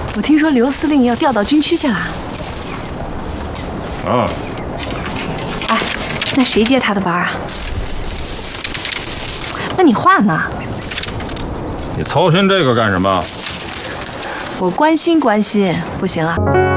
我听说刘司令要调到军区去了。 啊。 哎，那谁接他的班啊？那你换呢？ 你操心这个干什么？ 我关心关心，不行啊。